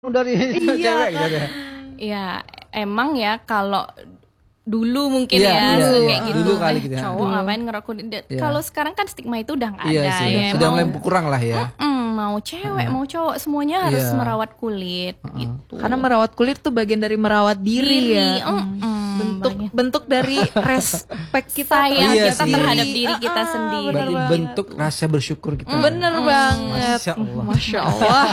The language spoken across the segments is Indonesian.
dari cewek gitu ya. Ya emang ya kalau dulu mungkin Iya, ya iya, kayak iya. gitu. Dulu kali gitu ya. Cowok ngapain ngerokok? Kalau sekarang kan stigma itu udah nggak Iya ada sih, ya. sudah mulai berkurang lah ya. Mau cewek mau cowok semuanya harus Iya. merawat kulit gitu. Karena merawat kulit tuh bagian dari merawat diri ya. Bentuk dari respect kita sayang Iya kita sih. terhadap diri kita sendiri. Berarti bentuk rasa bersyukur kita. Bener banget. Masya Allah. Masya Allah.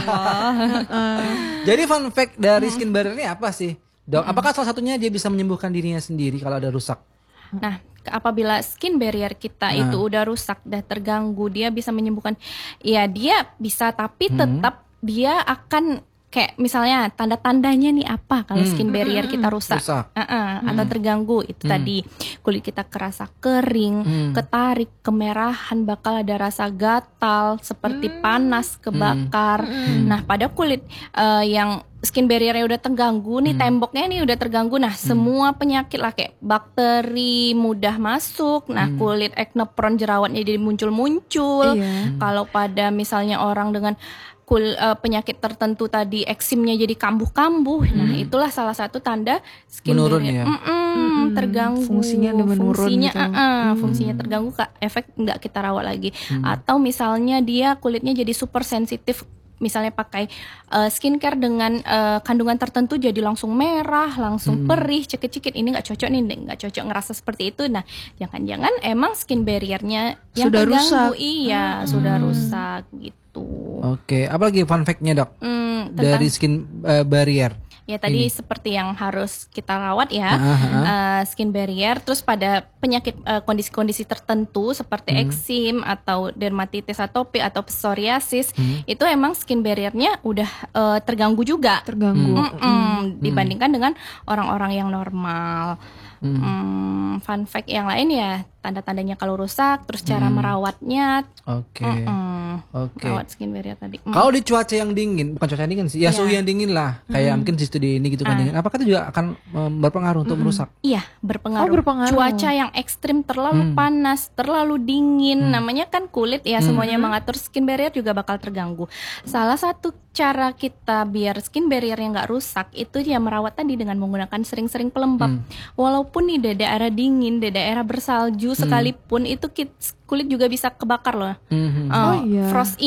Jadi fun fact dari skin barrier ini apa sih, Dok? Apakah salah satunya dia bisa menyembuhkan dirinya sendiri kalau ada rusak? Nah, apabila skin barrier kita itu udah rusak, udah terganggu, dia bisa menyembuhkan. Ya, dia bisa, tapi tetap dia akan kayak misalnya tanda-tandanya nih apa kalau skin barrier kita rusak, atau terganggu itu tadi kulit kita kerasa kering, ketarik, kemerahan, bakal ada rasa gatal, seperti panas, kebakar. Nah, pada kulit yang skin barriernya udah terganggu nih, temboknya nih udah terganggu. Nah, semua penyakit lah kayak bakteri mudah masuk. Nah, kulit acne prone, jerawatnya jadi muncul-muncul. Kalau pada misalnya orang dengan penyakit tertentu tadi, eksimnya jadi kambuh-kambuh. Nah, itulah salah satu tanda skin menurun barrier ya? terganggu. Fungsinya udah menurun Fungsinya, gitu. fungsinya terganggu, efek nggak kita rawat lagi. Atau misalnya dia kulitnya jadi super sensitif, misalnya pakai skincare dengan kandungan tertentu jadi langsung merah, langsung perih, cekit-cekit. Ini nggak cocok nih, nggak cocok ngerasa seperti itu. Nah, jangan-jangan emang skin barriernya yang Sudah terganggu. rusak. Iya, sudah rusak gitu. Oke, apa lagi fun fact-nya, Dok? Dari skin barrier. Ya tadi seperti yang harus kita rawat ya, skin barrier. Terus pada penyakit kondisi-kondisi tertentu seperti eksim atau dermatitis atopik atau psoriasis, itu emang skin barriernya udah terganggu juga. Dibandingkan dengan orang-orang yang normal. Fun fact yang lain ya, tanda-tandanya kalau rusak, terus cara merawatnya. Oke. Merawat skin barrier tadi. Kalau di cuaca yang dingin, bukan cuaca yang dingin sih, ya suhu yang dingin lah, kayak mungkin di studi ini gitu kan dingin. Apakah itu juga akan berpengaruh untuk merusak? Iya, berpengaruh. berpengaruh. Cuaca yang ekstrim, terlalu panas, terlalu dingin, namanya kan kulit ya, semuanya mengatur, skin barrier juga bakal terganggu. Salah satu cara kita biar skin barriernya nggak rusak itu ya merawat tadi dengan menggunakan sering-sering pelembab. Walaupun nih di daerah dingin, di daerah bersalju sekalipun, itu kulit juga bisa kebakar loh. Frost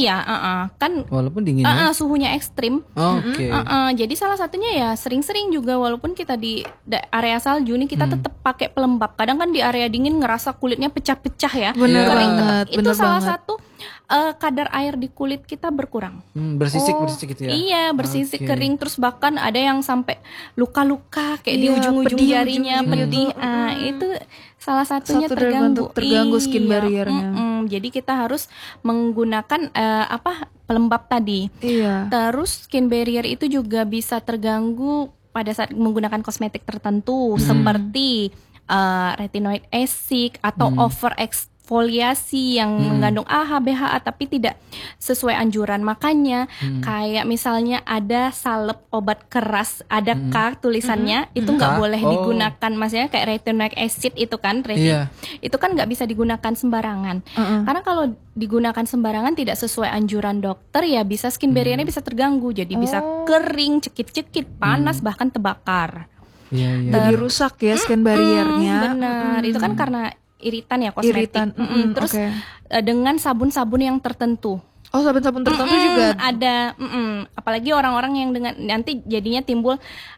kan Walaupun dingin ya? suhunya ekstrim. Oke. Jadi salah satunya ya sering-sering juga, walaupun kita di area salju nih, kita tetap pakai pelembab. Kadang kan di area dingin ngerasa kulitnya pecah-pecah ya. Bener Kering. banget, Itu bener salah banget. satu kadar air di kulit kita berkurang. Bersisik gitu ya? Iya, bersisik, Oke. kering. Terus bahkan ada yang sampai luka-luka kayak di Iya, ujung-ujung pedih jarinya, ujung-ujung pedih. Itu salah satunya Satu dari terganggu. bentuk terganggu skin barriernya. Jadi kita harus menggunakan pelembab tadi. Iya. Terus skin barrier itu juga bisa terganggu pada saat menggunakan kosmetik tertentu seperti retinoid acid atau over eksfoliasi yang mengandung AHA, BHA tapi tidak sesuai anjuran. Makanya kayak misalnya ada salep obat keras, ada K tulisannya, itu nggak boleh digunakan. Maksudnya kayak retinoid acid itu kan, itu kan nggak bisa digunakan sembarangan. Karena kalau digunakan sembarangan tidak sesuai anjuran dokter, ya bisa skin barriernya bisa terganggu. Jadi bisa kering, cekit-cekit, panas, bahkan terbakar. Jadi rusak ya skin barriernya. Benar, itu kan karena iritan ya kosmetik. Iritan. Terus Oke. dengan sabun-sabun yang tertentu. Oh, sabun-sabun tertentu juga. Ada, apalagi orang-orang yang dengan nanti jadinya timbul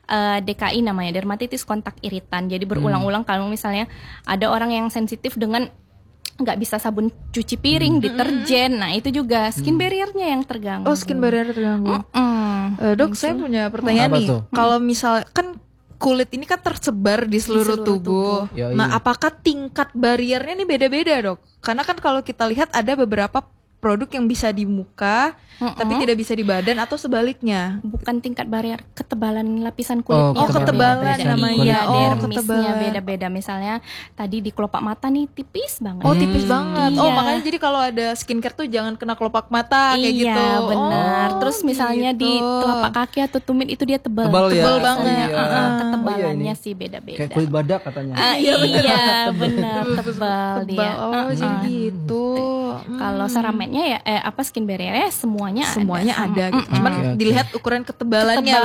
DKI namanya, dermatitis kontak iritan. Jadi berulang-ulang kalau misalnya ada orang yang sensitif dengan nggak bisa sabun cuci piring, deterjen. Nah itu juga skin barriernya yang terganggu. Oh, skin barrier terganggu. Dok, saya punya pertanyaan Apa nih. tuh? Kalau misal kan kulit ini kan tersebar di seluruh tubuh. Yoi. Nah, apakah tingkat barriernya ini beda-beda, Dok? Karena kan kalau kita lihat ada beberapa produk yang bisa di muka tapi tidak bisa di badan atau sebaliknya. Bukan tingkat barrier, ketebalan lapisan kulitnya. Oh, ketebalan beda-beda. namanya. Iya, Oh, dermisnya ketebalan. beda-beda. Misalnya tadi di kelopak mata nih tipis banget. Oh, tipis banget. Oh, Iya. makanya jadi kalau ada skincare tuh jangan kena kelopak mata kayak gitu. Iya, benar. Oh, Terus misalnya di gitu. telapak kaki atau tumit itu dia tebal. Tebal ya? Tebal Oh, banget. iya. Ketebalannya Oh, iya, sih beda-beda. Kayak kulit badak katanya. Iya, benar, tebal dia. Oh, jadi gitu. Kalau ceramennya ya skin barriernya semuanya semuanya ada gitu. Mm-mm. Cuman Oke. dilihat ukuran ketebalannya